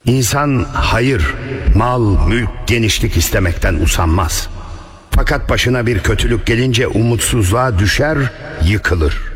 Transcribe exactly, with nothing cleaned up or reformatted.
İnsan hayır, mal, mülk, genişlik istemekten usanmaz. Fakat başına bir kötülük gelince umutsuzluğa düşer, yıkılır.